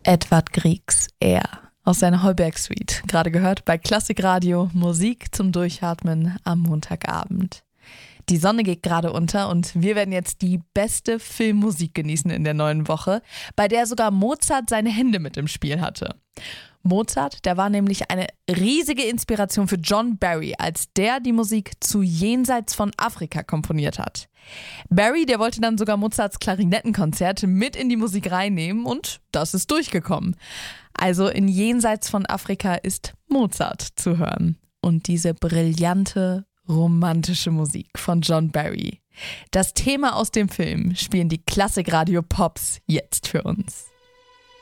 Edvard Griegs Er aus seiner Heuberg-Suite. Gerade gehört bei Klassikradio, Musik zum Durchatmen am Montagabend. Die Sonne geht gerade unter und wir werden jetzt die beste Filmmusik genießen in der neuen Woche, bei der sogar Mozart seine Hände mit im Spiel hatte. Mozart, der war nämlich eine riesige Inspiration für John Barry, als der die Musik zu Jenseits von Afrika komponiert hat. Barry, der wollte dann sogar Mozarts Klarinettenkonzert mit in die Musik reinnehmen und das ist durchgekommen. Also in Jenseits von Afrika ist Mozart zu hören. Und diese brillante, romantische Musik von John Barry. Das Thema aus dem Film spielen die Klassikradio Pops jetzt für uns.